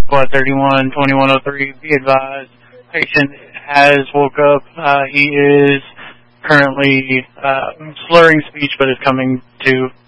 Squad 31, 2103, be advised, patient has woke up. He is currently slurring speech, but is coming to.